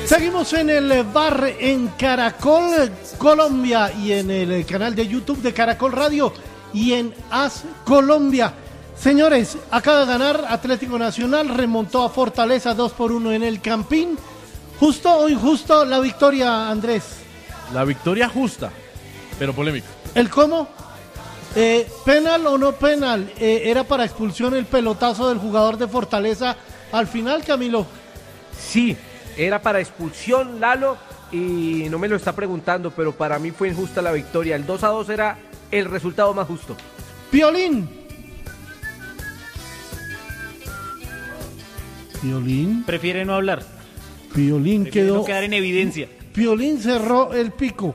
Seguimos en el bar en Caracol Colombia y en el canal de YouTube de Caracol Radio y en AS Colombia. Señores, acaba de ganar Atlético Nacional, remontó a Fortaleza 2-1 en el Campín. ¿Justo o injusto la victoria, Andrés? La victoria justa, pero polémica. ¿El cómo? ¿Penal o no penal? ¿Era para expulsión el pelotazo del jugador de Fortaleza al final, Camilo? Sí, era para expulsión, Lalo, y no me lo está preguntando, pero para mí fue injusta la victoria. El 2-2 era el resultado más justo. Piolín. Prefiere no hablar. Piolín Prefiere quedó. no quedar en evidencia. Piolín cerró el pico.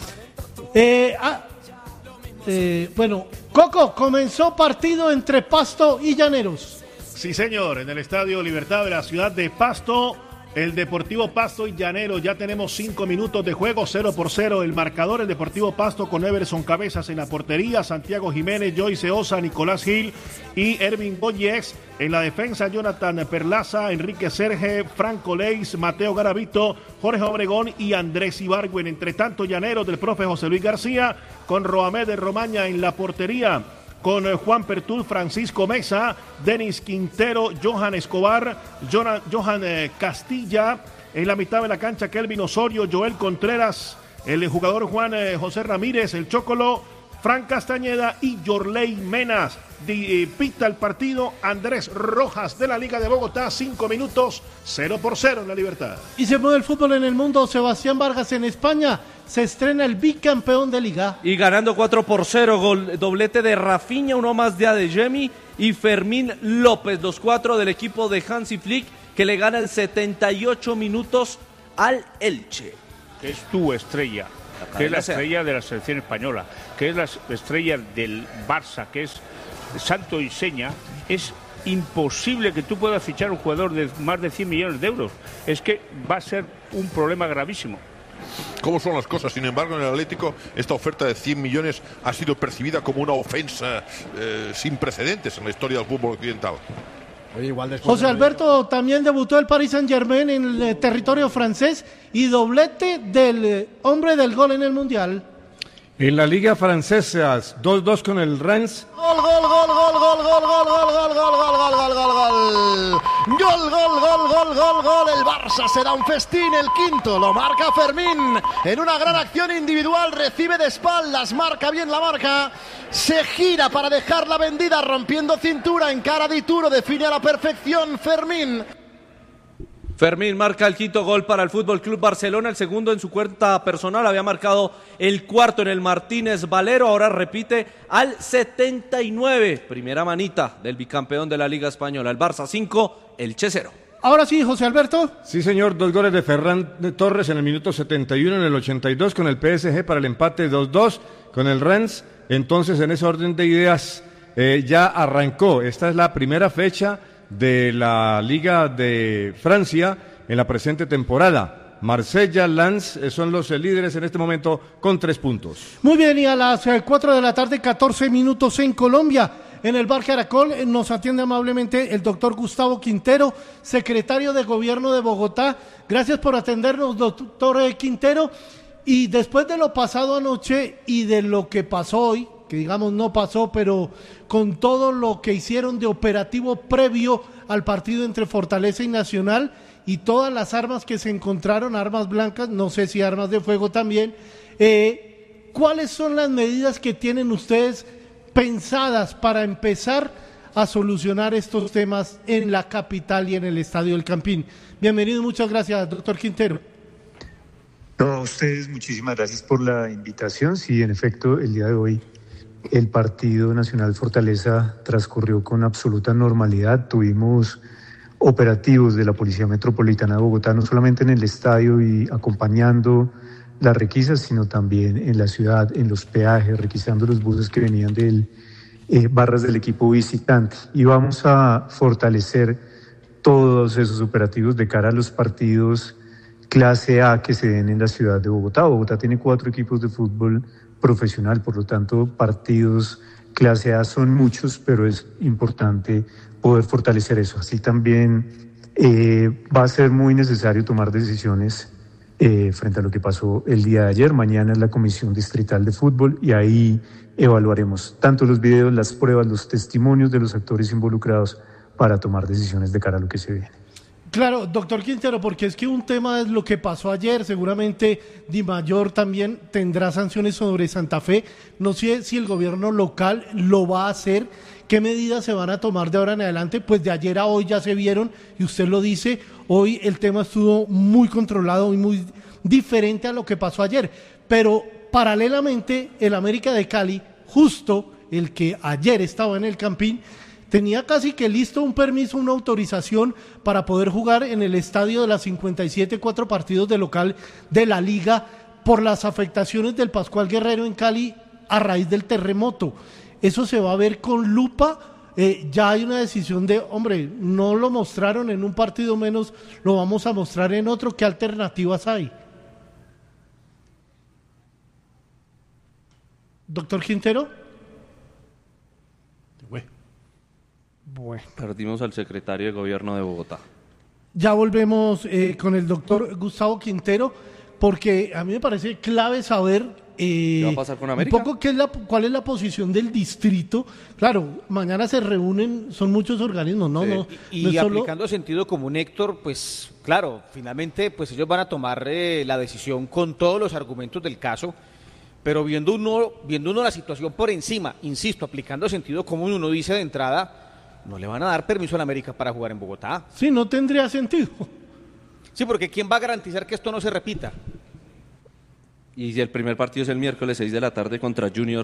Bueno, Coco, comenzó partido entre Pasto y Llaneros. Sí, señor, en el Estadio Libertad de la ciudad de Pasto, el Deportivo Pasto y Llaneros. Ya tenemos 5 minutos de juego, 0-0 el marcador. El Deportivo Pasto con Everson Cabezas en la portería, Santiago Jiménez, Joyce Osa, Nicolás Gil y Ervin Boyex. En la defensa, Jonathan Perlaza, Enrique Serge, Franco Leis, Mateo Garavito, Jorge Obregón y Andrés Ibargüen. Entre tanto, Llaneros del profe José Luis García, con Roamed de Romaña en la portería, con Juan Pertul, Francisco Mesa, Denis Quintero, Johan Escobar, Johan Castilla, en la mitad de la cancha Kelvin Osorio, Joel Contreras, el jugador Juan José Ramírez, el Chocolo, Fran Castañeda y Yorley Menas. Pita el partido Andrés Rojas de la Liga de Bogotá, 5 minutos, 0-0 en la Libertad. Y se mueve el fútbol en el mundo. Sebastián Vargas en España se estrena el bicampeón de Liga. Y ganando 4-0, doblete de Rafinha, uno más de Adeyemi y Fermín López, 2-4 del equipo de Hansi Flick, que le gana en 78 minutos al Elche. Es tu estrella, que es la estrella de la selección española, que es la estrella del Barça, que es santo y seña. Es imposible que tú puedas fichar un jugador de más de 100 millones de euros. Es que va a ser un problema gravísimo. ¿Cómo son las cosas? Sin embargo, en el Atlético esta oferta de 100 millones ha sido percibida como una ofensa sin precedentes en la historia del fútbol occidental. José Alberto también debutó el Paris Saint-Germain en el territorio francés y doblete del hombre del gol en el Mundial. En la Liga Francesa, 2-2 con el Rennes. Gol. El Barça se da un festín, el quinto lo marca Fermín. En una gran acción individual, recibe de espaldas, marca bien la marca. Se gira para dejarla vendida, rompiendo cintura, en cara de Ituro, define a la perfección Fermín. Fermín marca el quinto gol para el Fútbol Club Barcelona, el segundo en su cuenta personal, había marcado el cuarto en el Martínez Valero, ahora repite al 79, primera manita del bicampeón de la Liga Española, el Barça 5, Elche 0. Ahora sí, José Alberto. Sí, señor, 2 goles de Ferran Torres en el minuto 71, en el 82 con el PSG para el empate 2-2 con el Rennes. Entonces, en ese orden de ideas, ya arrancó, esta es la primera fecha de la Liga de Francia en la presente temporada. Marsella, Lens son los líderes en este momento con 3 puntos. Muy bien, y a las 4 de la tarde, 14 minutos en Colombia, en el Bar Caracol, nos atiende amablemente el doctor Gustavo Quintero, secretario de Gobierno de Bogotá. Gracias por atendernos, doctor Quintero. Y después de lo pasado anoche y de lo que pasó hoy, que digamos no pasó, pero con todo lo que hicieron de operativo previo al partido entre Fortaleza y Nacional y todas las armas que se encontraron, armas blancas, no sé si armas de fuego también, ¿cuáles son las medidas que tienen ustedes pensadas para empezar a solucionar estos temas en la capital y en el Estadio del Campín? Bienvenido, muchas gracias, doctor Quintero. No, a ustedes muchísimas gracias por la invitación. Sí, en efecto, el día de hoy el partido Nacional Fortaleza transcurrió con absoluta normalidad. Tuvimos operativos de la Policía Metropolitana de Bogotá, no solamente en el estadio y acompañando las requisas, sino también en la ciudad, en los peajes, requisando los buses que venían del barras del equipo visitante. Y vamos a fortalecer todos esos operativos de cara a los partidos clase A que se den en la ciudad de Bogotá. Bogotá tiene 4 equipos de fútbol profesional, por lo tanto partidos clase A son muchos, pero es importante poder fortalecer eso. Así también Va a ser muy necesario tomar decisiones frente a lo que pasó el día de ayer. Mañana es la Comisión Distrital de Fútbol y ahí evaluaremos tanto los videos, las pruebas, los testimonios de los actores involucrados para tomar decisiones de cara a lo que se viene. Claro, doctor Quintero, porque es que un tema es lo que pasó ayer, seguramente Di Mayor también tendrá sanciones sobre Santa Fe, no sé si el gobierno local lo va a hacer, qué medidas se van a tomar de ahora en adelante, pues de ayer a hoy ya se vieron y usted lo dice, hoy el tema estuvo muy controlado y muy diferente a lo que pasó ayer, pero paralelamente el América de Cali, justo el que ayer estaba en el Campín, tenía casi que listo un permiso, una autorización para poder jugar en el estadio de las 57, 4 partidos de local de la liga por las afectaciones del Pascual Guerrero en Cali a raíz del terremoto. Eso se va a ver con lupa, ya hay una decisión de, hombre, no lo mostraron en un partido menos, lo vamos a mostrar en otro, ¿qué alternativas hay? Doctor Quintero. Bueno. Perdimos al secretario de Gobierno de Bogotá. Ya volvemos con el doctor Gustavo Quintero, porque a mí me parece clave saber ¿qué va a pasar con América? un poco cuál es la posición del distrito. Claro, mañana se reúnen, son muchos organismos, ¿no? Sí. No y no es aplicando sentido común, Héctor, pues claro, finalmente pues ellos van a tomar la decisión con todos los argumentos del caso, pero viendo uno la situación por encima, insisto, aplicando sentido común, uno dice de entrada, no le van a dar permiso a la América para jugar en Bogotá. Sí, no tendría sentido. Sí, porque ¿quién va a garantizar que esto no se repita? Y si el primer partido es el miércoles 6 de la tarde contra Junior.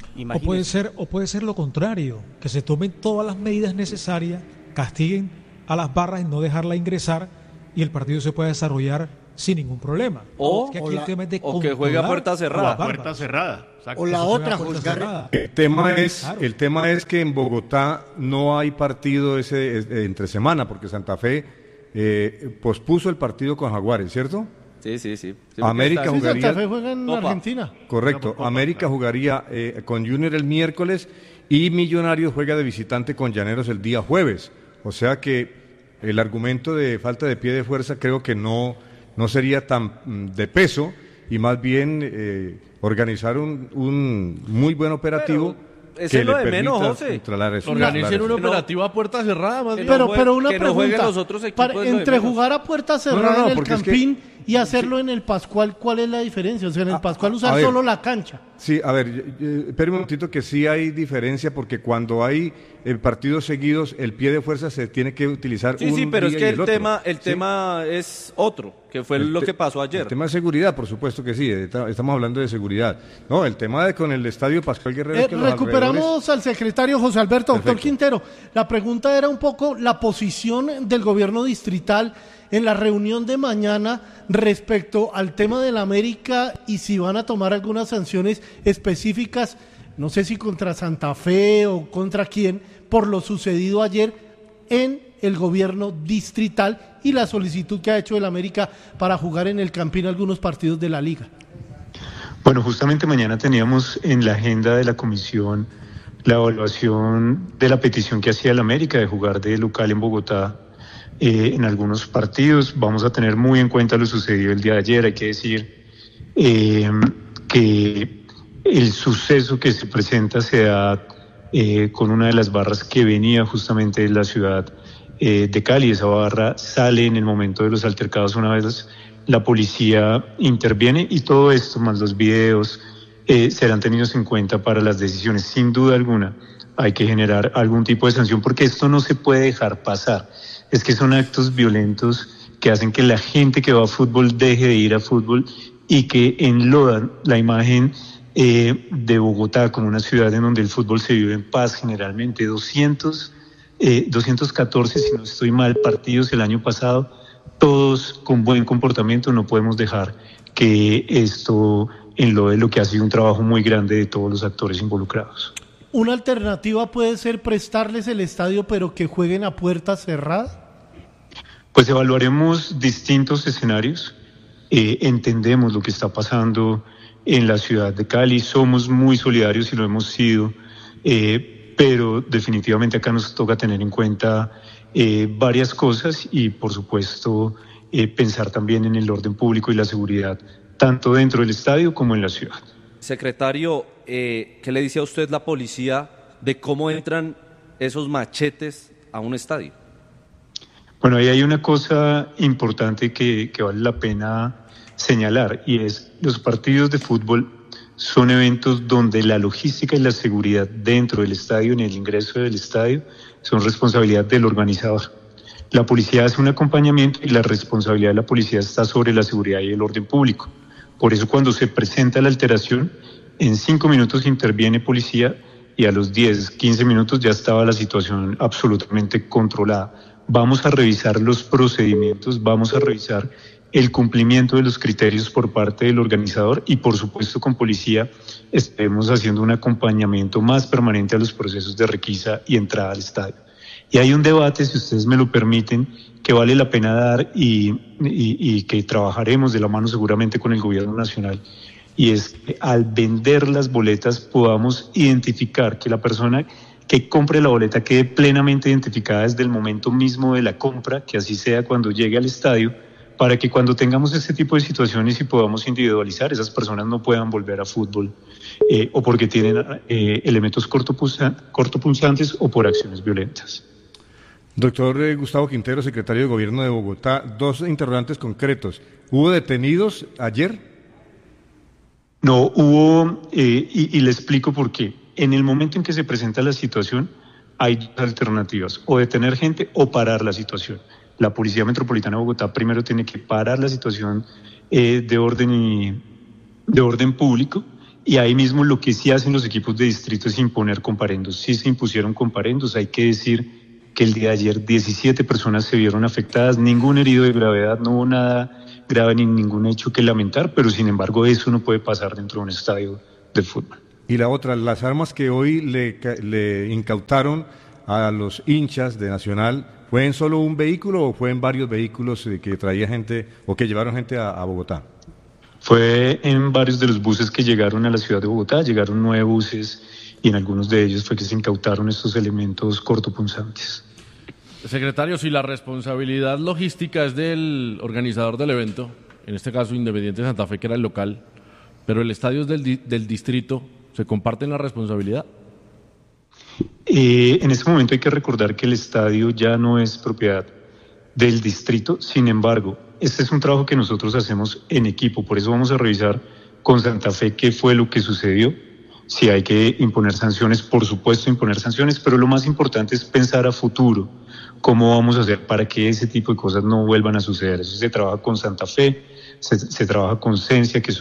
O puede ser lo contrario, que se tomen todas las medidas necesarias, castiguen a las barras y no dejarla ingresar y el partido se pueda desarrollar sin ningún problema. O que juegue a puerta cerrada. Puerta cerrada. O la otra, juzgar. El tema es que en Bogotá no hay partido entre semana, porque Santa Fe pospuso el partido con Jaguares, ¿cierto? Sí. América jugaría. Santa Fe juega en Argentina. Correcto. América jugaría con Junior el miércoles y Millonarios juega de visitante con Llaneros el día jueves. O sea que el argumento de falta de pie de fuerza creo que no sería tan de peso y más bien organizar un muy buen operativo. Eso es lo de menos, José. Organicen un operativo a puerta cerrada, más bien. Pero una que no pregunta, los otros equipos entre jugar a puerta cerrada en el Campín y hacerlo en el Pascual, ¿cuál es la diferencia? O sea, en el Pascual usar solo la cancha. Sí, a ver, espera un momentito que sí hay diferencia porque cuando hay partidos seguidos, el pie de fuerza se tiene que utilizar Sí, pero es que el tema es otro, que fue lo que pasó ayer. El tema de seguridad, por supuesto que sí, estamos hablando de seguridad. No, el tema con el estadio Pascual Guerrero. Recuperamos al secretario José Alberto. Perfecto. Doctor Quintero, la pregunta era un poco la posición del gobierno distrital en la reunión de mañana respecto al tema de la América y si van a tomar algunas sanciones específicas, no sé si contra Santa Fe o contra quién, por lo sucedido ayer en el gobierno distrital y la solicitud que ha hecho el América para jugar en el Campín algunos partidos de la liga. Bueno, justamente mañana teníamos en la agenda de la comisión la evaluación de la petición que hacía el América de jugar de local en Bogotá en algunos partidos. Vamos a tener muy en cuenta lo sucedido el día de ayer. Hay que decir que el suceso que se presenta se da con una de las barras que venía justamente de la ciudad de Cali. Esa barra sale en el momento de los altercados una vez la policía interviene y todo esto, más los videos, serán tenidos en cuenta para las decisiones. Sin duda alguna hay que generar algún tipo de sanción porque esto no se puede dejar pasar. Es que son actos violentos que hacen que la gente que va a fútbol deje de ir a fútbol y que enlodan la imagen de Bogotá como una ciudad en donde el fútbol se vive en paz generalmente. 214, si no estoy mal, partidos el año pasado, todos con buen comportamiento. No podemos dejar que esto enlode lo que ha sido un trabajo muy grande de todos los actores involucrados. ¿Una alternativa puede ser prestarles el estadio pero que jueguen a puerta cerrada? Pues evaluaremos distintos escenarios, entendemos lo que está pasando en la ciudad de Cali, somos muy solidarios y lo hemos sido, pero definitivamente acá nos toca tener en cuenta varias cosas y, por supuesto, pensar también en el orden público y la seguridad, tanto dentro del estadio como en la ciudad. Secretario, ¿qué le dice a usted la policía de cómo entran esos machetes a un estadio? Bueno, ahí hay una cosa importante que vale la pena señalar, y es los partidos de fútbol son eventos donde la logística y la seguridad dentro del estadio, en el ingreso del estadio, son responsabilidad del organizador. La policía hace un acompañamiento y la responsabilidad de la policía está sobre la seguridad y el orden público. Por eso cuando se presenta la alteración, en 5 minutos interviene policía y a los 10, 15 minutos ya estaba la situación absolutamente controlada. Vamos a revisar los procedimientos, vamos a revisar el cumplimiento de los criterios por parte del organizador y, por supuesto, con policía estaremos haciendo un acompañamiento más permanente a los procesos de requisa y entrada al estadio. Y hay un debate, si ustedes me lo permiten, que vale la pena dar y que trabajaremos de la mano seguramente con el gobierno nacional, y es que al vender las boletas podamos identificar que la persona que compre la boleta quede plenamente identificada desde el momento mismo de la compra, que así sea cuando llegue al estadio, para que cuando tengamos este tipo de situaciones y podamos individualizar, esas personas no puedan volver a fútbol o porque tienen elementos cortopunzantes o por acciones violentas. Doctor Gustavo Quintero, secretario de Gobierno de Bogotá, 2 interrogantes concretos. ¿Hubo detenidos ayer? No, hubo, y le explico por qué. En el momento en que se presenta la situación, hay 2 alternativas, o detener gente o parar la situación. La Policía Metropolitana de Bogotá primero tiene que parar la situación de orden público, y ahí mismo lo que sí hacen los equipos de distrito es imponer comparendos. Sí se impusieron comparendos, hay que decir que el día de ayer 17 personas se vieron afectadas, ningún herido de gravedad, no hubo nada grave ni ningún hecho que lamentar, pero sin embargo eso no puede pasar dentro de un estadio de fútbol. Y la otra, las armas que hoy le incautaron a los hinchas de Nacional, ¿fue en solo un vehículo o fue en varios vehículos que traía gente o que llevaron gente a Bogotá? Fue en varios de los buses que llegaron a la ciudad de Bogotá, llegaron 9 buses y en algunos de ellos fue que se incautaron estos elementos cortopunzantes. Secretario, si la responsabilidad logística es del organizador del evento, en este caso Independiente Santa Fe, que era el local, pero el estadio es del distrito, ¿se comparten la responsabilidad? En este momento hay que recordar que el estadio ya no es propiedad del distrito, sin embargo, este es un trabajo que nosotros hacemos en equipo, por eso vamos a revisar con Santa Fe qué fue lo que sucedió. Si hay que imponer sanciones, por supuesto imponer sanciones, pero lo más importante es pensar a futuro cómo vamos a hacer para que ese tipo de cosas no vuelvan a suceder. Eso se trabaja con Santa Fe, se trabaja con Cencia, que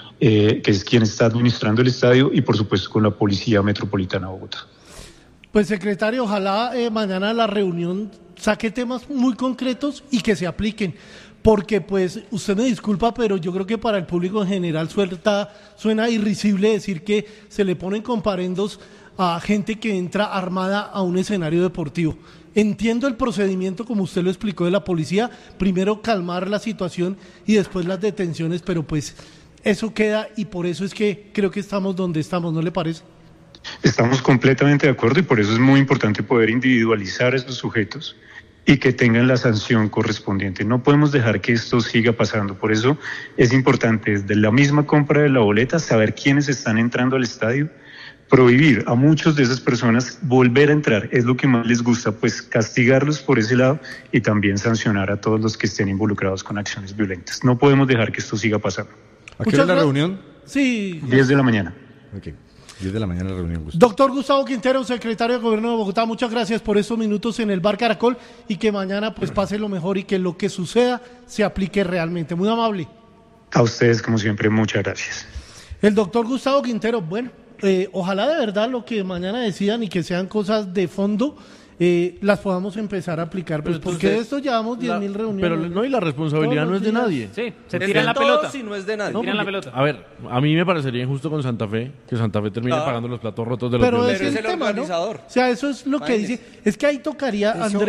es quien está administrando el estadio, y por supuesto con la Policía Metropolitana de Bogotá. Pues secretario, ojalá mañana la reunión saque temas muy concretos y que se apliquen, porque pues usted me disculpa, pero yo creo que para el público en general suena irrisible decir que se le ponen comparendos a gente que entra armada a un escenario deportivo. Entiendo el procedimiento como usted lo explicó de la policía, primero calmar la situación y después las detenciones, pero pues eso queda, y por eso es que creo que estamos donde estamos, ¿no le parece? Estamos completamente de acuerdo, y por eso es muy importante poder individualizar a estos sujetos y que tengan la sanción correspondiente. No podemos dejar que esto siga pasando. Por eso es importante, desde la misma compra de la boleta, saber quiénes están entrando al estadio, prohibir a muchas de esas personas volver a entrar, es lo que más les gusta, pues castigarlos por ese lado y también sancionar a todos los que estén involucrados con acciones violentas. No podemos dejar que esto siga pasando. ¿A qué hora es la reunión? Sí. 10 de la mañana. Ok. 10 de la mañana la reunión. Doctor Gustavo Quintero, secretario de Gobierno de Bogotá, muchas gracias por estos minutos en el Bar Caracol, y que mañana pues pase lo mejor y que lo que suceda se aplique realmente. Muy amable. A ustedes, como siempre, muchas gracias. El doctor Gustavo Quintero, bueno, ojalá de verdad lo que mañana decidan y que sean cosas de fondo, las podamos empezar a aplicar, pues, porque de esto llevamos 10.000 reuniones. Pero no, y la responsabilidad no es de nadie. Sí, se tiran la pelota. Si no es de nadie. Se tiran la pelota. A ver, a mí me parecería injusto con Santa Fe, que Santa Fe termine pagando los platos rotos de los pero violentos. es el tema, ¿no? O sea, eso es lo que dice. Es que ahí tocaría, Andrés,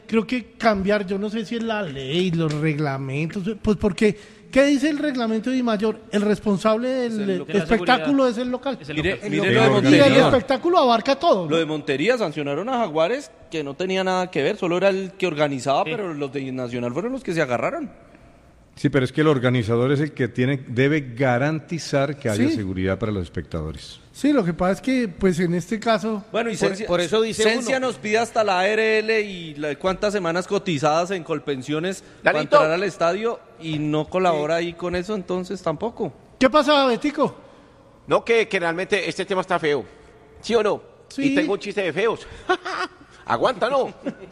creo que cambiar, yo no sé si es la ley, los reglamentos, pues porque, ¿qué dice el reglamento de Dimayor? El responsable del espectáculo es el local. Mire lo de Y el Montería. espectáculo abarca todo. Lo de Montería, sancionaron a Jaguares, que no tenía nada que ver, solo era el que organizaba, pero los de Nacional fueron los que se agarraron. Sí, pero es que el organizador es el que debe garantizar que haya Sí. seguridad para los espectadores. Sí, lo que pasa es que, pues en este caso... Bueno, y Por eso dice Cencia uno. nos pide hasta la ARL y cuántas semanas cotizadas en Colpensiones para Lalito. entrar al estadio y no colabora ahí con eso, entonces tampoco. ¿Qué pasa, Betico? No, que realmente este tema está feo. ¿Sí o no? Sí. Y tengo un chiste de feos. Aguanta, ¿no?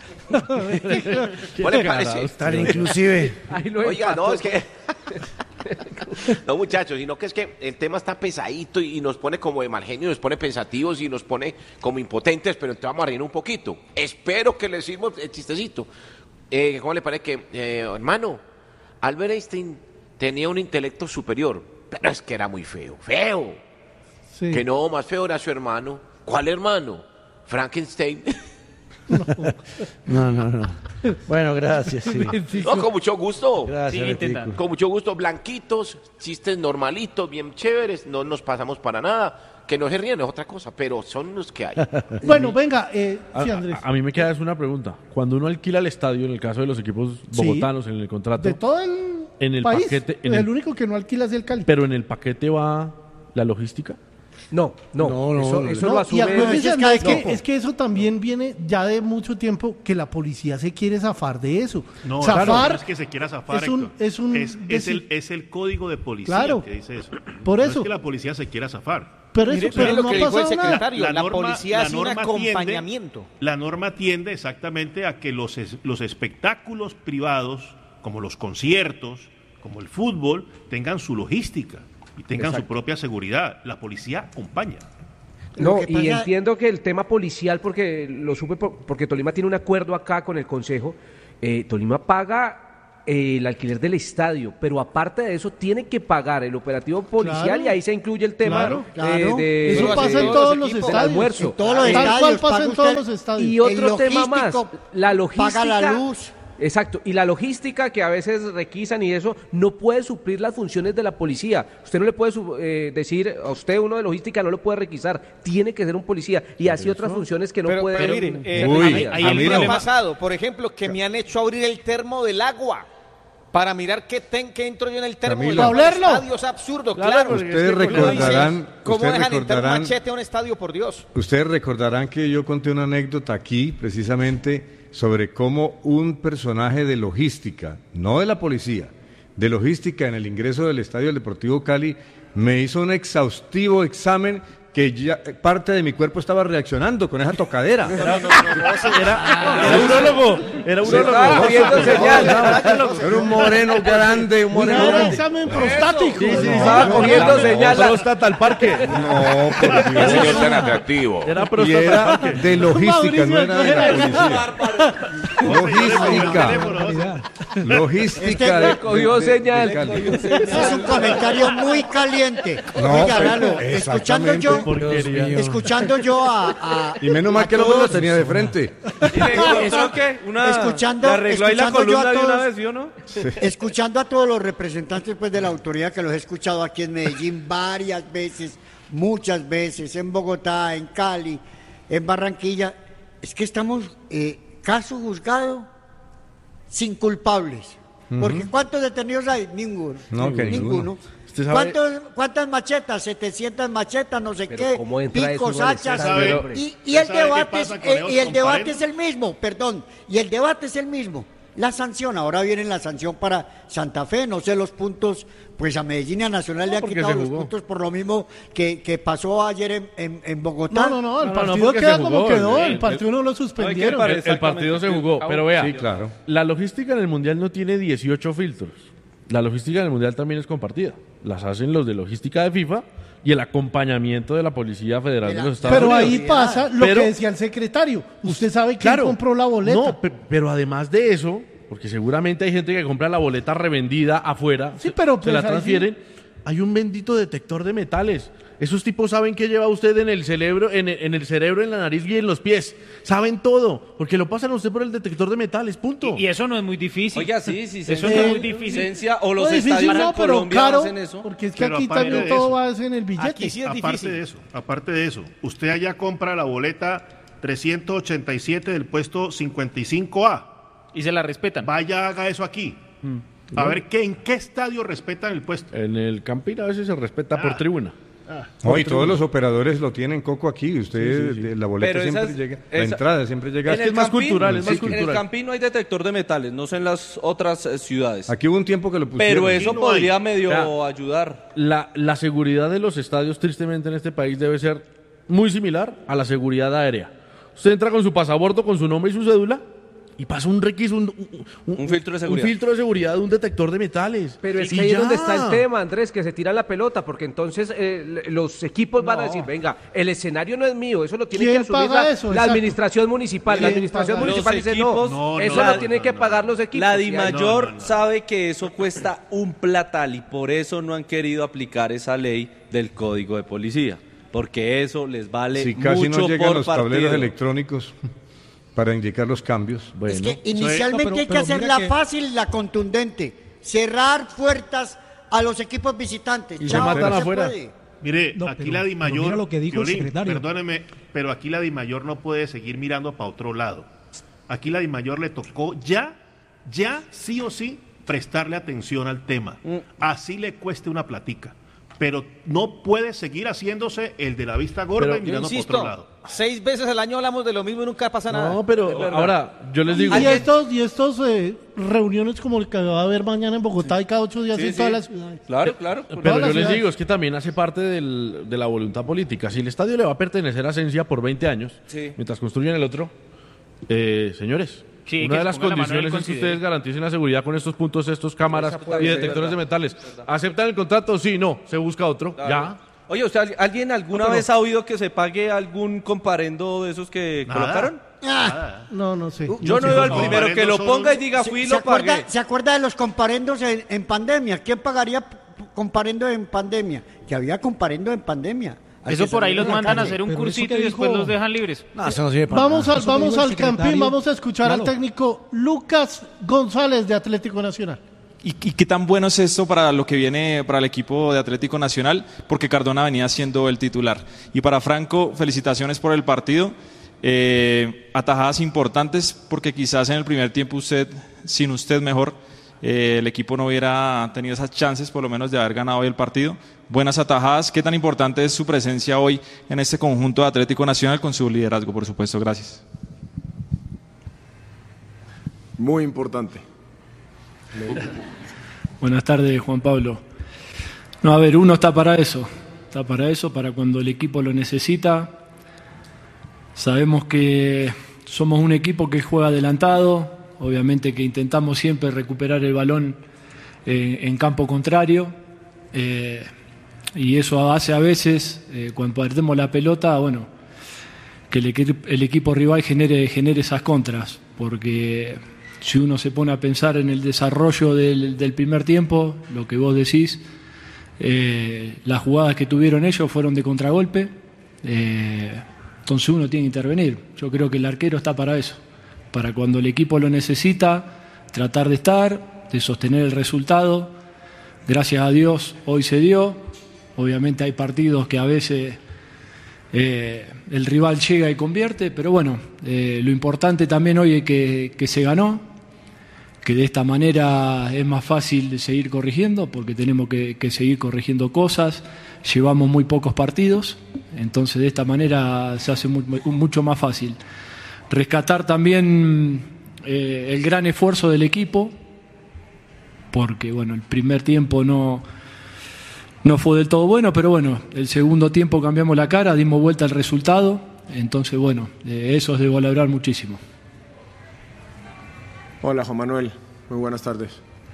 ¿No le parece? Tan inclusive. Oiga, no, es que... No, muchachos, sino que es que el tema está pesadito y nos pone como de mal genio, nos pone pensativos y nos pone como impotentes, pero entonces vamos a reír un poquito. Espero que le sirva el chistecito. ¿Cómo le parece que, hermano, Albert Einstein tenía un intelecto superior, pero es que era muy feo, feo? Sí. Que no, más feo era su hermano. ¿Cuál hermano? Frankenstein. No. Bueno, gracias. Sí. No, con mucho gusto. Gracias, Betico. Con mucho gusto, blanquitos, chistes normalitos, bien chéveres, no nos pasamos para nada. Que no se ríen es otra cosa, pero son los que hay. Bueno, venga, sí, Andrés. A mí me queda una pregunta. Cuando uno alquila el estadio, en el caso de los equipos bogotanos, en el contrato, De todo el, en el país, paquete, el único que no alquila es el Cali. pero en el paquete va la logística. No. Eso lo No, y asume. acuérdense, es Andrés, cada equipo. es que eso también viene ya de mucho tiempo que la policía se quiere zafar de eso. No, zafar claro, no es que se quiera zafar, es un- Héctor. es un es el código de policía Claro. que dice eso. Por No eso. es que la policía se quiera zafar. Pero Mire, eso, pero lo no que ha dijo el pasado nada. secretario, la policía hace un acompañamiento. La norma tiende exactamente a que los espectáculos privados, como los conciertos, como el fútbol, tengan su logística y tengan su propia seguridad. La policía acompaña. No, Lo que y pasa- entiendo que el tema policial, porque lo supe, porque Tolima tiene un acuerdo acá con el Consejo, Tolima paga el alquiler del estadio, pero aparte de eso tiene que pagar el operativo policial Claro. y ahí se incluye el tema Claro. de Eso pasa en todos los del estadios. almuerzo. En todos los Tal estadios, cual pasa paga en todos usted- los estadios. Y otro El tema más, logístico la logística. paga la luz. Exacto, y la logística que a veces requisan y eso no puede suplir las funciones de la policía. Usted no le puede decir, a usted uno de logística no lo puede requisar, tiene que ser un policía y así otras funciones que no puede. Pero miren, Uy, ahí a mí me ha no. pasado, por ejemplo, que me han hecho abrir el termo del agua para mirar qué entro yo en el termo del Camilo. agua del ¿Para olerlo? estadio. Es absurdo, Claro, claro. porque Ustedes recordarán, ¿Cómo ustedes dejan entrar un recordarán, machete a un estadio, por Dios? ustedes recordarán que yo conté una anécdota aquí, precisamente, sobre cómo un personaje de logística, no de la policía, de logística en el ingreso del Estadio del Deportivo Cali, me hizo un exhaustivo examen que ya parte de mi cuerpo estaba reaccionando con esa tocadera. Era urólogo. Era Estaba cogiendo señal. Era un moreno grande, un moreno Era grande. examen prostático. Estaba cogiendo señal. Próstata al parque. No, por Dios. señor tan atractivo. Era Y próstata al era parque. de logística, no era de la policía. Logística. Logística de, cogió señal. de Cali. Ese es un comentario muy caliente. No, Oiga, pero- Lalo, exactamente. escuchando yo a Y menos mal que el hombre lo tenía de frente. Escuchando- ¿Le arregló ahí la escuchando yo a columna de una todos- vez, ¿sí o no? escuchando a todos los representantes pues de la autoridad, que los he escuchado aquí en Medellín varias veces, muchas veces, en Bogotá, en Cali, en Barranquilla, es que estamos caso juzgado sin culpables. Porque ¿cuántos detenidos hay? Ninguno. No, que ninguno. Usted sabe- ¿Cuántas machetas? 700 machetas, no sé Pero qué, ¿cómo entra picos, eso al hachas. estadio, hombre? Y ¿Usted el sabe qué debate pasa con esos y el debate comparendos? es el mismo, perdón, y el debate es el mismo. La sanción, ahora viene la sanción para Santa Fe, no sé los puntos, pues a Medellín y a Nacional le han porque quitado se los jugó. puntos por lo mismo que pasó ayer en Bogotá. No, el No, partido porque queda se como jugó, quedó, el- el partido no lo suspendieron. El partido se jugó, pero vea, Sí, claro. la logística en el Mundial no tiene 18 filtros. La logística en el Mundial también es compartida. Las hacen los de logística de FIFA y el acompañamiento de la Policía Federal de los Estados Pero Unidos. ahí pasa lo Pero- que decía el secretario. Usted sabe quién Claro. compró la boleta. No, pero además de eso, porque seguramente hay gente que compra la boleta revendida afuera, Sí, pero se pues la ahí transfieren, hay un bendito detector de metales. Esos tipos saben qué lleva usted en el cerebro, en el cerebro, en la nariz y en los pies. Saben todo, porque lo pasan a usted por el detector de metales, punto. Y eso no es muy difícil. Oiga, sí, eso no es muy difícil. O los estadios en Colombia hacen eso. Porque es que Pero aquí aparte también de todo eso, va en el billete. Aquí sí es difícil. Aparte de eso, usted allá compra la boleta 387 del puesto 55A. Y se la respetan. Vaya, haga eso aquí. A ver en qué estadio respetan el puesto. En el Campín a veces se respeta por tribuna. No, y todos los operadores lo tienen, Coco, aquí. Usted, Sí. la boleta Pero siempre esas- llega, la esa- entrada siempre llega. En el Campín, En el cultural. Campín no hay detector de metales, no sé en las otras ciudades. Aquí hubo un tiempo que lo pusieron. Pero eso Aquí no podría hay. medio ayudar. La seguridad de los estadios, tristemente, en este país debe ser muy similar a la seguridad aérea. Usted entra con su pasaporte, con su nombre y su cédula, y pasa un requisito, Un filtro de seguridad. Un filtro de seguridad, un detector de metales. Pero es Y que ahí es ya. donde está el tema, Andrés, que se tira la pelota, porque entonces los equipos van a decir, venga, el escenario no es mío, eso lo tiene ¿Quién que asumir paga la, eso? la Exacto. administración municipal. La ¿Quién administración paga? municipal Los dice, equipos- no, No, eso no, lo tienen que pagar los equipos. La Y ahí- DIMAYOR sabe que eso cuesta un platal y por eso no han querido aplicar esa ley del Código de Policía, porque eso les vale Si casi mucho no llegan por los partido. tableros electrónicos para indicar los cambios. Bueno, Es que inicialmente No, pero hay que hacerla mira que- fácil, la contundente. Cerrar puertas a los equipos visitantes. Y se Chao, matan no se afuera. puede. Mire, No, aquí pero- la pero DIMAYOR, mira lo que dijo el Piolín, secretario. perdóneme, pero aquí la DIMAYOR no puede seguir mirando para otro lado. Aquí la DIMAYOR le tocó ya sí o sí prestarle atención al tema. Así le cueste una platica. Pero no puede seguir haciéndose el de la vista gorda Pero y Yo mirando para insisto, otro lado. 6 veces al año hablamos de lo mismo y nunca pasa nada. no, pero Es verdad. ahora, yo les digo... Y estos reuniones como el que va a haber mañana en Bogotá y cada 8 días en todas las ciudades. Claro, claro. Pero todas las yo les ciudades. digo, es que también hace parte de la voluntad política. Si el estadio le va a pertenecer a Ascensia por 20 años, Sí. mientras construyen el otro, señores, Sí, una que de las pongan la mano en el condiciones es que considero. ustedes garanticen la seguridad con estos puntos, estos cámaras y detectores de metales. ¿Aceptan el contrato? Sí, no, se busca otro. Ya. Oye, ¿usted alguien alguna vez ha oído que se pague algún comparendo de esos que Nada. colocaron? No sé. Yo no veo al no, primero que lo comparendos ponga y son- diga fui y ¿Se lo pagué. acuerda, ¿Se acuerda de los comparendos en pandemia? ¿Quién pagaría comparendo en pandemia? Que había comparendo en pandemia. Hay Eso que por ahí salir los a la mandan a calle. hacer un Pero eso cursito que y después dijo- los dejan libres. Vamos Eso que vamos dijo al el Campín, secretario. vamos a escuchar al Claro. técnico Lucas González de Atlético Nacional. ¿Y qué tan bueno es esto para lo que viene para el equipo de Atlético Nacional? Porque Cardona venía siendo el titular. Y para Franco, felicitaciones por el partido. Atajadas importantes porque quizás en el primer tiempo sin usted mejor, el equipo no hubiera tenido esas chances por lo menos de haber ganado hoy el partido. Buenas atajadas. ¿Qué tan importante es su presencia hoy en este conjunto de Atlético Nacional con su liderazgo, por supuesto? Gracias. Muy importante. Buenas tardes, Juan Pablo. No, a ver, uno está para eso, para cuando el equipo lo necesita. Sabemos que somos un equipo que juega adelantado, obviamente que intentamos siempre recuperar el balón en campo contrario, y eso hace a veces, cuando perdemos la pelota, bueno, que el equipo rival genere esas contras, porque si uno se pone a pensar en el desarrollo del primer tiempo, lo que vos decís, las jugadas que tuvieron ellos fueron de contragolpe, entonces uno tiene que intervenir. Yo creo que el arquero está para eso, para cuando el equipo lo necesita, tratar de estar, de sostener el resultado. Gracias a Dios hoy se dio. Obviamente hay partidos que a veces el rival llega y convierte, pero bueno, lo importante también hoy es que se ganó, que de esta manera es más fácil de seguir corrigiendo, porque tenemos que seguir corrigiendo cosas, llevamos muy pocos partidos, entonces de esta manera se hace mucho más fácil. Rescatar también el gran esfuerzo del equipo, porque bueno, el primer tiempo no fue del todo bueno, pero bueno, el segundo tiempo cambiamos la cara, dimos vuelta al resultado, entonces bueno, eso es de valorar muchísimo. Hola, Juan Manuel. Muy buenas tardes.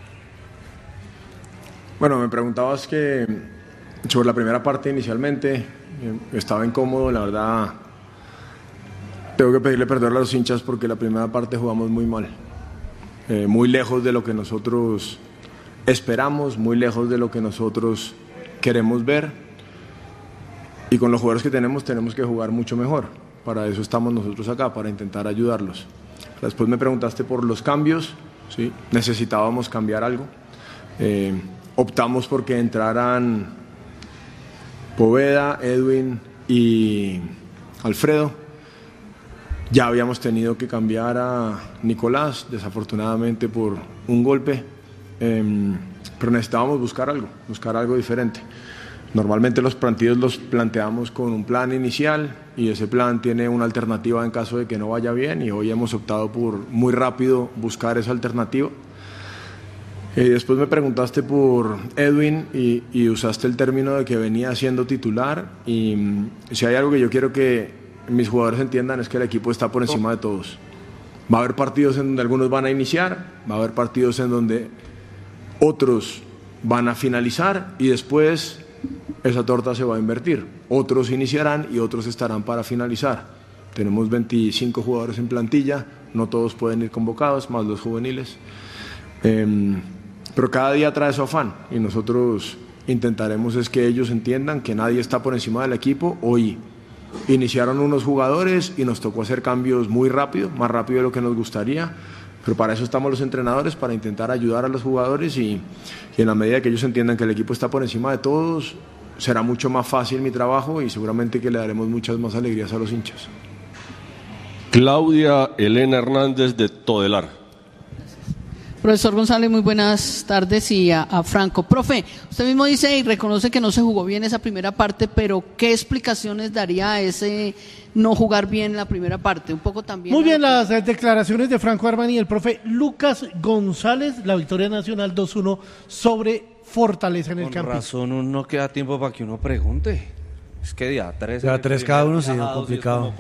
Bueno, me preguntabas que sobre la primera parte inicialmente estaba incómodo, la verdad. Tengo que pedirle perdón a los hinchas porque la primera parte jugamos muy mal. Muy lejos de lo que nosotros esperamos, muy lejos de lo que nosotros queremos ver. y con los jugadores que tenemos que jugar mucho mejor. Para eso estamos nosotros acá, para intentar ayudarlos. Después me preguntaste por los cambios, ¿sí? Necesitábamos cambiar algo. Optamos por que entraran Poveda, Edwin y Alfredo. Ya habíamos tenido que cambiar a Nicolás, desafortunadamente por un golpe, pero necesitábamos buscar algo diferente. Normalmente los partidos los planteamos con un plan inicial y ese plan tiene una alternativa en caso de que no vaya bien, y hoy hemos optado por muy rápido buscar esa alternativa. Después me preguntaste por Edwin y usaste el término de que venía siendo titular, y si hay algo que yo quiero que mis jugadores entiendan es que el equipo está por encima de todos. Va a haber partidos en donde algunos van a iniciar, va a haber partidos en donde otros van a finalizar y después esa torta se va a invertir. Otros iniciarán y otros estarán para finalizar. Tenemos 25 jugadores en plantilla, no todos pueden ir convocados, más los juveniles. Pero cada día trae su afán y nosotros intentaremos es que ellos entiendan que nadie está por encima del equipo. Hoy iniciaron unos jugadores y nos tocó hacer cambios muy rápido, más rápido de lo que nos gustaría, pero para eso estamos los entrenadores, para intentar ayudar a los jugadores y en la medida que ellos entiendan que el equipo está por encima de todos, será mucho más fácil mi trabajo y seguramente que le daremos muchas más alegrías a los hinchas. Claudia Elena Hernández de Todelar. Profesor González, muy buenas tardes, y a Franco. Profe, usted mismo dice y reconoce que no se jugó bien esa primera parte, pero ¿qué explicaciones daría a ese no jugar bien la primera parte? Un poco también. Muy bien las declaraciones de Franco Armani y el profe Lucas González, la victoria nacional 2-1 sobre Fortaleza en el campo. Con razón, no queda tiempo para que uno pregunte. Es que día 3. Ya 3 cada uno, sí, complicado.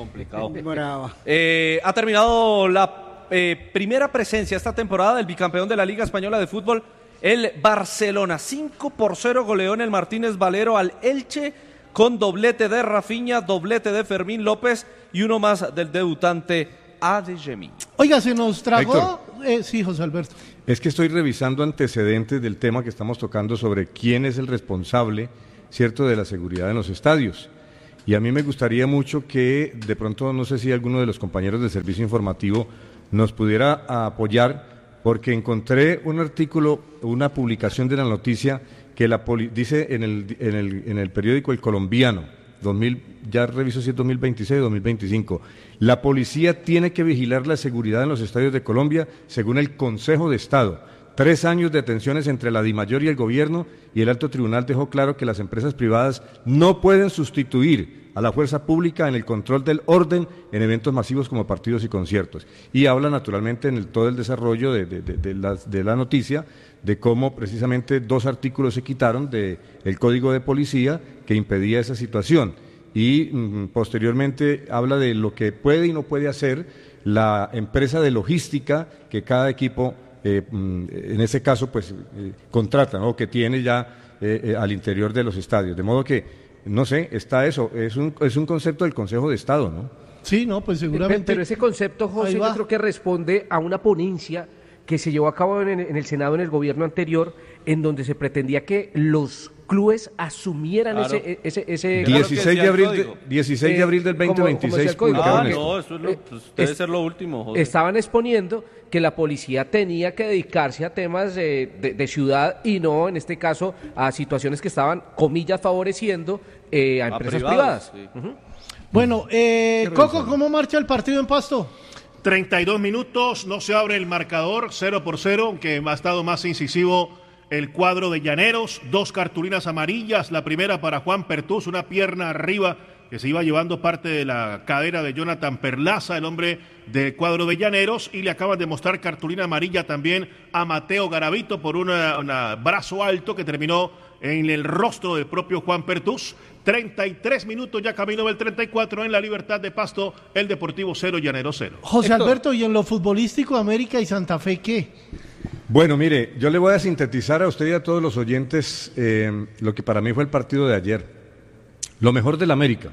Ha terminado la primera presencia esta temporada del bicampeón de la Liga Española de Fútbol, el Barcelona. 5-0 goleó en el Martínez Valero al Elche, con doblete de Rafinha, doblete de Fermín López y uno más del debutante Adeyemi. Oiga, se nos tragó... sí, José Alberto. Es que estoy revisando antecedentes del tema que estamos tocando sobre quién es el responsable, ¿cierto?, de la seguridad en los estadios. Y a mí me gustaría mucho que, de pronto, no sé si alguno de los compañeros del servicio informativo nos pudiera apoyar, porque encontré un artículo, una publicación de la noticia que dice en el periódico El Colombiano, ya reviso si es 2026 o 2025, la policía tiene que vigilar la seguridad en los estadios de Colombia según el Consejo de Estado. 3 años de tensiones entre la DIMAYOR y el gobierno, y el alto tribunal dejó claro que las empresas privadas no pueden sustituir a la fuerza pública en el control del orden en eventos masivos como partidos y conciertos. Y habla naturalmente en todo el desarrollo de la noticia de cómo precisamente 2 artículos se quitaron del Código de Policía que impedía esa situación. Y posteriormente habla de lo que puede y no puede hacer la empresa de logística que cada equipo, en ese caso, pues contrata, ¿no?, que tiene ya al interior de los estadios. De modo que, no sé, está eso, es un concepto del Consejo de Estado, ¿no? Sí, no, pues seguramente. Pero ese concepto, José, yo creo que responde a una ponencia que se llevó a cabo en el Senado en el gobierno anterior, en donde se pretendía que los clubes asumieran ese 16 de abril del 2026. No, eso debe ser lo último, José. Estaban exponiendo que la policía tenía que dedicarse a temas de ciudad y no, en este caso, a situaciones que estaban, comillas, favoreciendo a empresas privadas. Sí. Bueno, Coco, ¿cómo marcha el partido en Pasto? 32 minutos, no se abre el marcador, 0-0, aunque ha estado más incisivo el cuadro de Llaneros. 2 cartulinas amarillas, la primera para Juan Pertús, una pierna arriba que se iba llevando parte de la cadera de Jonathan Perlaza, el hombre del cuadro de Llaneros, y le acaban de mostrar cartulina amarilla también a Mateo Garavito por un brazo alto que terminó en el rostro del propio Juan Pertús. 33 minutos, ya camino del 34 en la Libertad de Pasto, el Deportivo 0, Llaneros 0. José Alberto, ¿y en lo futbolístico, América y Santa Fe qué? Bueno, mire, yo le voy a sintetizar a usted y a todos los oyentes lo que para mí fue el partido de ayer. Lo mejor del América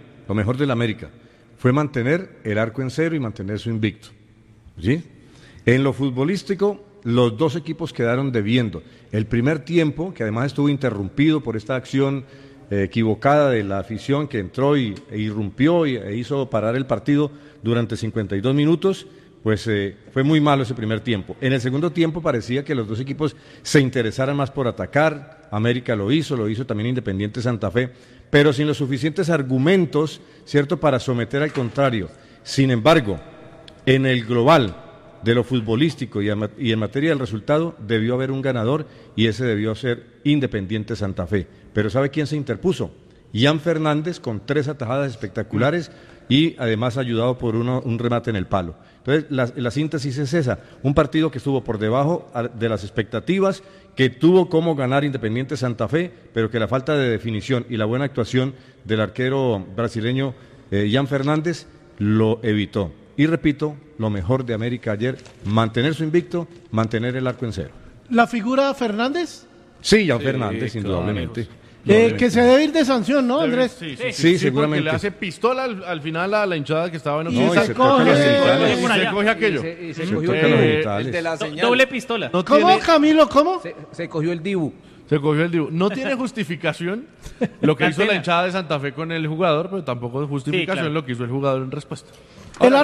fue mantener el arco en cero y mantener su invicto, ¿sí? En lo futbolístico, los 2 equipos quedaron debiendo. El primer tiempo, que además estuvo interrumpido por esta acción equivocada de la afición que entró e irrumpió e hizo parar el partido durante 52 minutos, pues fue muy malo ese primer tiempo. En el segundo tiempo parecía que los dos equipos se interesaran más por atacar. América lo hizo también Independiente Santa Fe, pero sin los suficientes argumentos, ¿cierto?, para someter al contrario. Sin embargo, en el global de lo futbolístico y en materia del resultado, debió haber un ganador y ese debió ser Independiente Santa Fe. Pero ¿sabe quién se interpuso? Jan Fernández, con 3 atajadas espectaculares y además ayudado por un remate en el palo. Entonces, la síntesis es esa, un partido que estuvo por debajo de las expectativas, que tuvo como ganar Independiente Santa Fe, pero que la falta de definición y la buena actuación del arquero brasileño Jan Fernández lo evitó. Y repito, lo mejor de América ayer, mantener su invicto, mantener el arco en cero. ¿La figura Fernández? Sí, Jan Fernández, indudablemente. Que se debe ir de sanción, ¿no, Andrés? Sí, seguramente. Porque le hace pistola al final a la hinchada que estaba en y se coge aquello. Se cogió el de la señal. Doble pistola. No ¿Cómo, Camilo? ¿Cómo? Se cogió el Dibu. Se cogió el Dibu. No tiene justificación lo que hizo la hinchada de Santa Fe con el jugador, pero tampoco de justificación lo que hizo el jugador en respuesta. Ahora,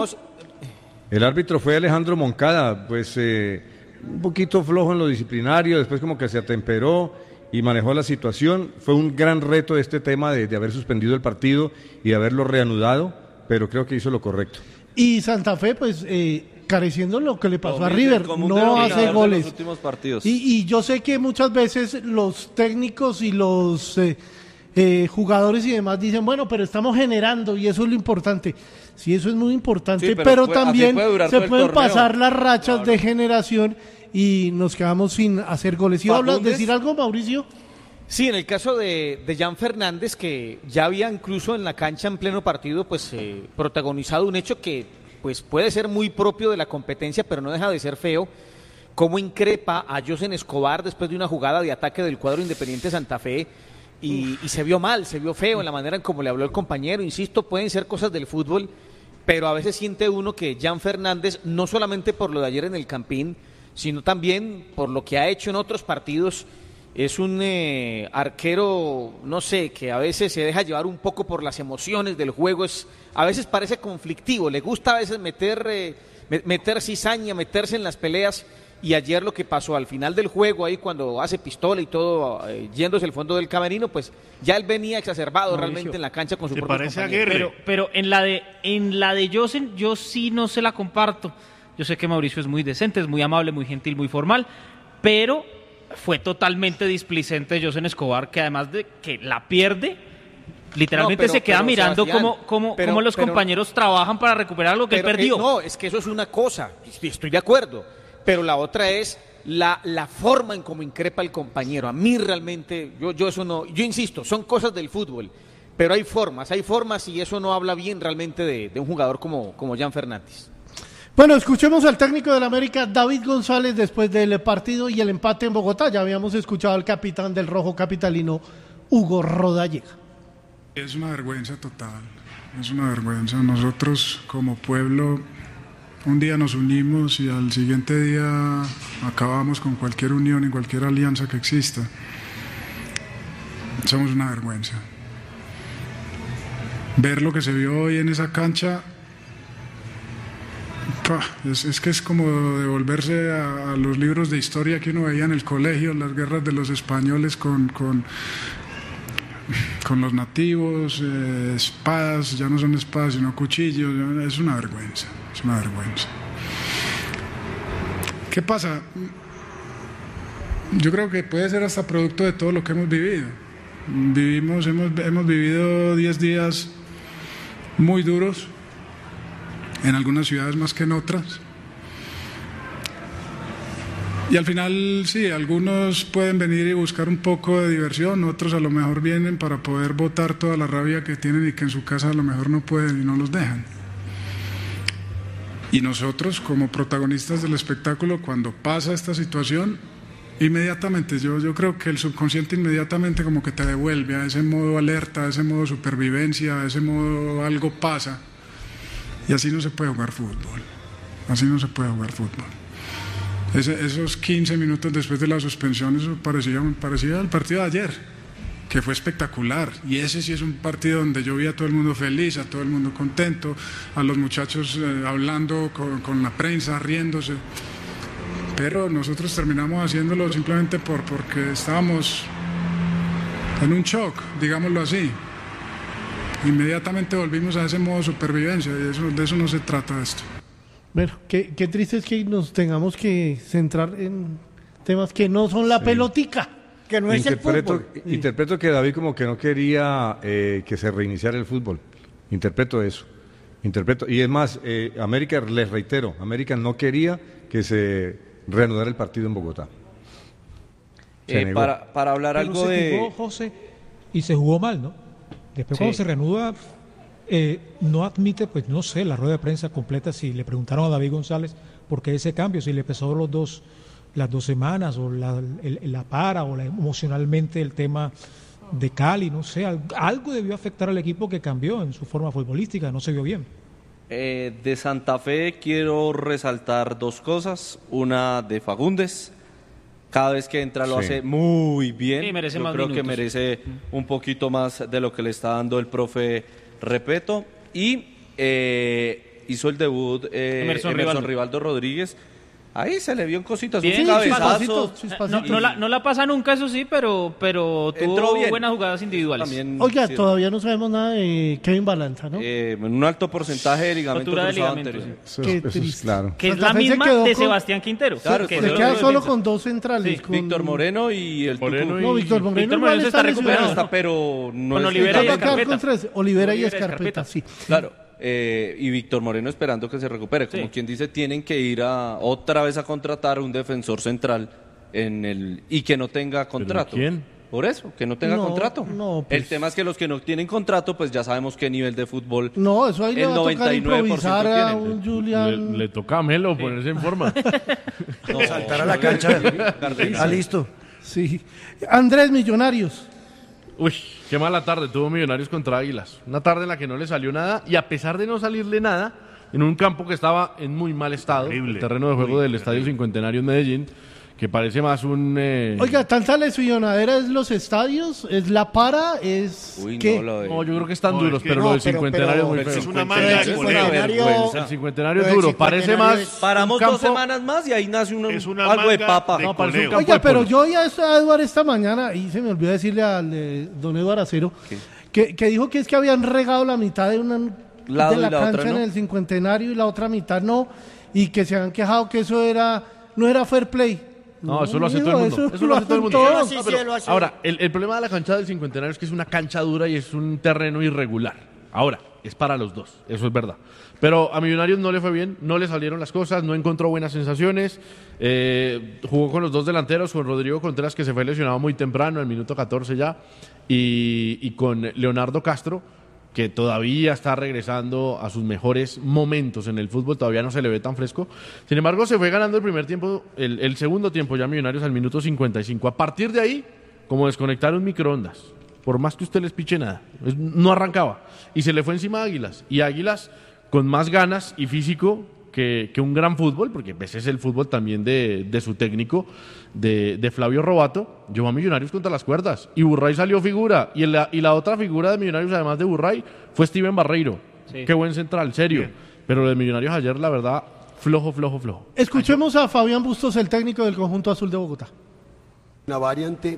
el árbitro fue Alejandro Moncada, pues un poquito flojo en lo disciplinario, después como que se atemperó y manejó la situación. Fue un gran reto este tema de haber suspendido el partido y de haberlo reanudado, pero creo que hizo lo correcto. Y Santa Fe, pues, careciendo lo que le pasó a River, no hace goles. Los últimos partidos. Y yo sé que muchas veces los técnicos y los jugadores y demás dicen, bueno, pero estamos generando y eso es lo importante. Sí, eso es muy importante, Sí, pero puede, también se pueden torneo. pasar las rachas de generación y nos quedamos sin hacer goles. ¿Iba a decir algo, Mauricio? Sí, en el caso de Jan Fernández, que ya había incluso en la cancha en pleno partido, pues protagonizado un hecho que pues puede ser muy propio de la competencia, pero no deja de ser feo, cómo increpa a Josen Escobar después de una jugada de ataque del cuadro Independiente Santa Fe, y se vio mal, se vio feo en la manera en cómo le habló el compañero. Insisto, pueden ser cosas del fútbol, pero a veces siente uno que Jan Fernández, no solamente por lo de ayer en el Campín, sino también por lo que ha hecho en otros partidos, es un arquero, no sé, que a veces se deja llevar un poco por las emociones del juego, a veces parece conflictivo, le gusta a veces meter cizaña, meterse en las peleas, y ayer lo que pasó al final del juego, ahí cuando hace pistola y todo, yéndose al fondo del camerino, pues ya él venía exacerbado realmente en la cancha con su propio compañero. Pero en la de Josen, yo sí no se la comparto. Yo sé que Mauricio es muy decente, es muy amable, muy gentil, muy formal, pero fue totalmente displicente Josen Escobar, que además de que la pierde, literalmente se queda mirando cómo los compañeros trabajan para recuperar lo que él perdió. No, es que eso es una cosa, estoy de acuerdo, pero la otra es la forma en cómo increpa el compañero. A mí realmente, yo eso no, yo insisto, son cosas del fútbol, pero hay formas y eso no habla bien realmente de un jugador como Jan Fernández. Bueno, escuchemos al técnico del América, David González, después del partido y el empate en Bogotá. Ya habíamos escuchado al capitán del rojo capitalino, Hugo Rodallega. Es una vergüenza total, es una vergüenza. Nosotros como pueblo un día nos unimos y al siguiente día acabamos con cualquier unión y cualquier alianza que exista. Somos una vergüenza. Ver lo que se vio hoy en esa cancha, es que es como devolverse a los libros de historia que uno veía en el colegio, las guerras de los españoles con los nativos, espadas, ya no son espadas sino cuchillos. Es una vergüenza, es una vergüenza. ¿Qué pasa? Yo creo que puede ser hasta producto de todo lo que hemos vivido. Hemos vivido 10 días muy duros, en algunas ciudades más que en otras. Y al final, sí, algunos pueden venir y buscar un poco de diversión, otros a lo mejor vienen para poder botar toda la rabia que tienen y que en su casa a lo mejor no pueden y no los dejan. Y nosotros, como protagonistas del espectáculo, cuando pasa esta situación, inmediatamente, yo creo que el subconsciente inmediatamente como que te devuelve a ese modo alerta, a ese modo supervivencia, a ese modo algo pasa. Y así no se puede jugar fútbol, así no se puede jugar fútbol. Esos 15 minutos después de la suspensión, eso parecía el partido de ayer. que fue espectacular, y ese sí es un partido donde yo vi a todo el mundo feliz, a todo el mundo contento, a los muchachos hablando con la prensa, riéndose, pero nosotros terminamos haciéndolo simplemente porque estábamos en un shock, digámoslo así. Inmediatamente volvimos a ese modo supervivencia, y de eso no se trata esto. Bueno, qué triste es que nos tengamos que centrar en temas que no son la pelotica. Que no es el fútbol. Interpreto que David como que no quería que se reiniciara el fútbol. Interpreto eso. Y es más, América, les reitero, América no quería que se reanudara el partido en Bogotá. Para hablar pero algo se jugó, José, y se jugó mal, ¿no? Después cuando se reanuda, no admite, pues no sé, la rueda de prensa completa, si le preguntaron a David González por qué ese cambio, si le pesó las 2 semanas, o la para, o emocionalmente el tema de Cali, no sé, algo debió afectar al equipo que cambió en su forma futbolística, no se vio bien. De Santa Fe quiero resaltar 2 cosas, una de Fagundes, cada vez que entra lo hace muy bien, sí, merece yo más creo minutos. que merece un poquito más de lo que le está dando el profe Repeto, y hizo el debut Emerson Rivaldo Rodríguez. Ahí se le vio en cositas, bien, un cabezazo. No la pasa nunca, eso sí, pero tuvo bien. buenas jugadas individuales. También, Oiga, sí, todavía no sabemos nada de Kevin Balanza, ¿no? En un alto porcentaje de ligamento Rotura de cruzado ligamento, anterior. Qué triste. Claro. Que es Santa la Fe se misma quedó de con- Sebastián Quintero. Claro, que se Se es queda el solo defensa. con 2 centrales. Sí, con Víctor Moreno y el Moreno Tucu. No, Víctor Moreno Víctor igual Moreno se está lesionado. recuperando. Pero no Con es Olivera y Va a quedar Escarpeta. con 3, Olivera y Olivera y Escarpeta, Escarpeta. sí. Claro, y Víctor Moreno esperando que se recupere. Como quien dice, tienen que ir otra vez a contratar un defensor central y que no tenga contrato. quién? Por eso, que no tenga No, contrato. no, pues. El tema es que los que no tienen contrato, pues ya sabemos qué nivel de fútbol. No, eso ahí le el va a tocar 99% improvisar a tienen. un Julián. Le toca a Melo ponerse en forma. Saltar a la cancha. Listo. Sí. Andrés Millonarios. Uy, qué mala tarde tuvo Millonarios contra Águilas. Una tarde en la que no le salió nada, y a pesar de no salirle nada, en un campo que estaba en muy mal estado, el terreno de juego del Estadio Cincuentenario en Medellín, que parece más un... Oiga, tanta lesionadera es los estadios, es la para, es... Uy, ¿qué? No, yo creo que están duros, es que- pero no, lo del pero- Cincuentenario es muy pero feo. Es una manga Pero de el coleo. Cincuentenario- El Cincuentenario Lo es del duro, parece Cincuentenario más... Paramos un campo- 2 semanas más y ahí nace Es una algo de manga papa. de No, parece un coleo. campo Oiga, de pero polo. yo oí a Eduardo esta mañana, y se me olvidó decirle al don Eduardo Acero, que dijo que es que habían regado la mitad de una Lado de y la la cancha otra no. en el Cincuentenario y la otra mitad no, y que se habían quejado que eso no era fair play. No, eso lo hace mijo, todo el mundo. Eso lo hace todo el mundo. todos. Sí, No, sí, pero lo hace. ahora, el problema de la cancha del Cincuentenario es que es una cancha dura y es un terreno irregular. Ahora, es para los dos, eso es verdad. Pero a Millonarios no le fue bien, no le salieron las cosas, no encontró buenas sensaciones. Jugó con los 2 delanteros, con Rodrigo Contreras, que se fue lesionado muy temprano, en el minuto 14 ya, y con Leonardo Castro, que todavía está regresando a sus mejores momentos en el fútbol, todavía no se le ve tan fresco. Sin embargo, se fue ganando el primer tiempo, el segundo tiempo ya Millonarios al minuto 55. A partir de ahí, como desconectar un microondas, por más que usted les piche nada, no arrancaba. Y se le fue encima a Águilas. Y Águilas, con más ganas y físico que un gran fútbol, porque ese es el fútbol también de su técnico, de Flavio Robato, llevó a Millonarios contra las cuerdas. Y Burray salió figura. Y la otra figura de Millonarios, además de Burray, fue Steven Barreiro. Sí. Qué buen central, serio. Pero lo de Millonarios ayer, la verdad, flojo. Escuchemos a Fabián Bustos, el técnico del conjunto azul de Bogotá. Una variante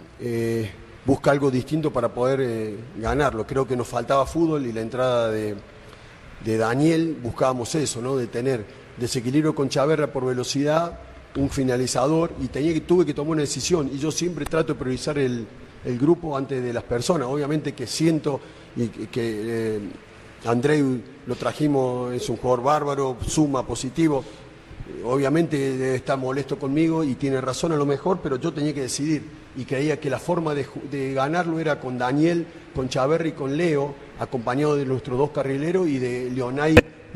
busca algo distinto para poder ganarlo. Creo que nos faltaba fútbol y la entrada de Daniel buscábamos eso, ¿no? De tener desequilibrio con Chaverra por velocidad, un finalizador, y tuve que tomar una decisión. Y yo siempre trato de priorizar el grupo antes de las personas. Obviamente que siento y que Andreu lo trajimos, es un jugador bárbaro, suma, positivo. Obviamente debe estar molesto conmigo y tiene razón a lo mejor, pero yo tenía que decidir y creía que la forma de ganarlo era con Daniel, con Chaverri y con Leo, acompañado de nuestros 2 carrileros y de Leonay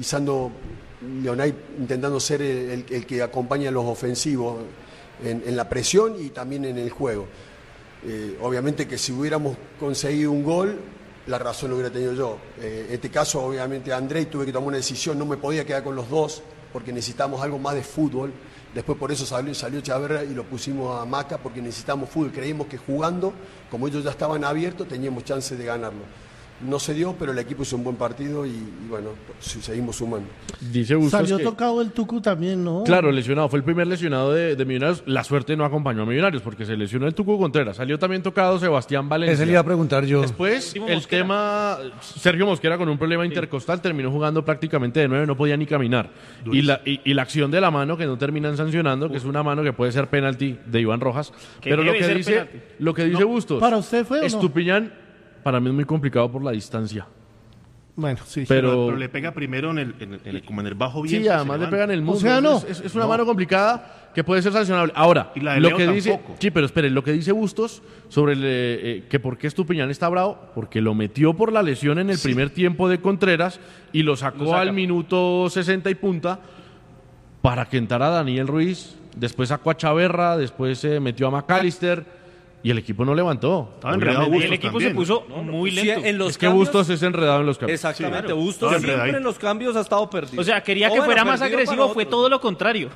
intentando ser el que acompaña a los ofensivos en la presión y también en el juego. Obviamente que si hubiéramos conseguido un gol, la razón lo hubiera tenido yo. En este caso, obviamente, Andrei tuve que tomar una decisión, no me podía quedar con los 2. porque necesitamos algo más de fútbol. Después por eso salió Chaverra y lo pusimos a Maca, porque necesitamos fútbol. Creímos que jugando, como ellos ya estaban abiertos, teníamos chance de ganarlo. No se dio, pero el equipo hizo un buen partido y bueno, seguimos sumando. Dice Bustos Salió que, tocado el Tucu también, ¿no? claro, lesionado. Fue el primer lesionado de Millonarios. La suerte no acompañó a Millonarios porque se lesionó el Tucu Contreras. Salió también tocado Sebastián Valencia. Ese le iba a preguntar yo. Después, el tema... Sergio Mosquera con un problema intercostal terminó jugando prácticamente de 9, no podía ni caminar. Y la acción de la mano que no terminan sancionando, que es una mano que puede ser penalti de Iván Rojas. Pero lo que dice Bustos... ¿Para usted fue o no? Estupiñán, para mí es muy complicado por la distancia. Bueno, sí. Pero le pega primero como en el bajo bien. Sí, además le pega en el muslo. O sea, no. Es una mano complicada que puede ser sancionable. Ahora, Y la de lo Leo que dice... tampoco. Sí, pero espere, lo que dice Bustos sobre que por qué Estupiñán está bravo, porque lo metió por la lesión en el primer tiempo de Contreras y lo sacó al minuto 60 y punta para que entrara Daniel Ruiz, después sacó a Chaverra, después metió a McAllister... Y el equipo no levantó. Estaba enredado Bustos El equipo también. se puso muy lento. Sí, en los Es que cambios- Bustos es enredado en los cambios. Exactamente, Sí, claro. Bustos Todo siempre enredadito. en los cambios ha estado perdido. O sea, quería que Bueno, fuera más perdido agresivo, para fue otros. todo lo contrario.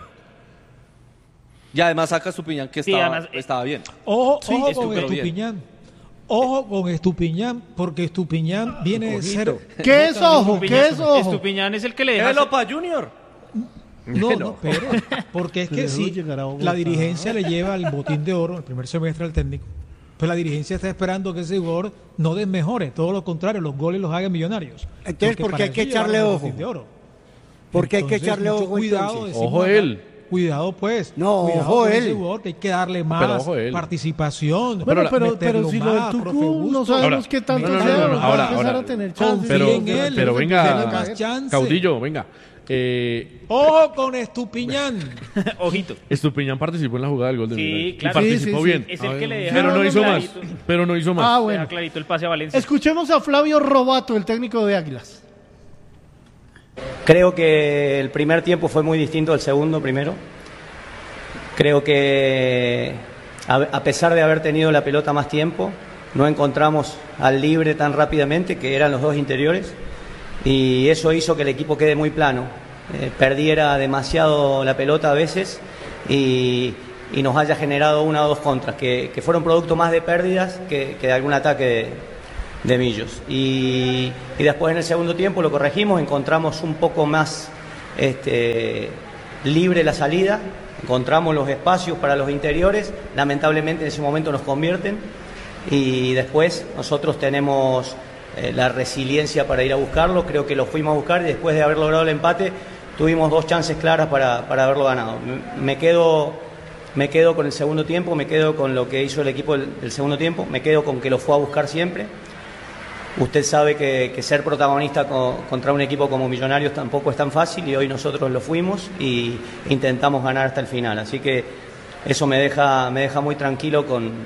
Y además saca Estupiñán que Sí, además, estaba bien. Ojo, Sí, ojo con estuvo bien. Estupiñán. Ojo con Estupiñán, porque Estupiñán viene de ser... ¿Qué es ojo? ¿Qué es ojo? Estupiñán es el que le deja... Déjelo para Junior. No, pero porque es que Dejó si llegar a Bogotá. la dirigencia le lleva el botín de oro el primer semestre al técnico, pues la dirigencia está esperando que ese jugador no desmejore, todo lo contrario, los goles los haga Millonarios. Entonces, ¿por qué para hay que eso llevaron echarle el ojo? botín de oro. ¿Por qué hay que Entonces, echarle mucho ojo, cuidado, entonces? decimos Ojo acá. él. Cuidado pues. No, cuidado ojo con él. ese jugador, que hay que darle Pero más ojo él. participación. Bueno, pero meterlo si lo del más, profe Tucu no Bustos. sabemos Ahora, qué tanto no, no, no, sea, no, no, va a ahora, empezar ahora. a tener Confía chances. en él, pero venga, denle más chance. Caudillo, venga. Ojo con Estupiñán. Ojito. Estupiñán participó en la jugada del gol de Sí, Millonarios. claro. Y participó Sí, sí, bien. Es el que le deja... Pero no hizo más. clarito. Pero no hizo más. Ah, Le bueno. deja clarito el pase a Valencia. Escuchemos a Flavio Robato, el técnico de Águilas. Creo que el primer tiempo fue muy distinto al segundo primero. Creo que a pesar de haber tenido la pelota más tiempo, no encontramos al libre tan rápidamente, que eran los dos interiores, y eso hizo que el equipo quede muy plano. Perdiera demasiado la pelota a veces y nos haya generado una o dos contras, que fueron producto más de pérdidas que de algún ataque de Millos. Y después en el segundo tiempo lo corregimos, encontramos un poco más libre la salida, encontramos los espacios para los interiores, lamentablemente en ese momento nos convierten y después nosotros tenemos la resiliencia para ir a buscarlo, creo que lo fuimos a buscar y después de haber logrado el empate tuvimos dos chances claras para haberlo ganado. Me quedo con el segundo tiempo, me quedo con lo que hizo el equipo el segundo tiempo, me quedo con que lo fue a buscar siempre. Usted sabe que ser protagonista contra un equipo como Millonarios tampoco es tan fácil y hoy nosotros lo fuimos y intentamos ganar hasta el final. Así que eso me deja muy tranquilo con